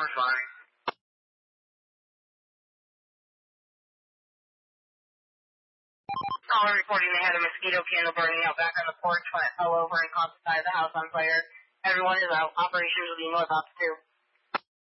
We're fine. Caller reporting they had a mosquito candle burning out back on the porch when it fell over and caught the side of the house on fire. Everyone is out. Operations will be north off 2.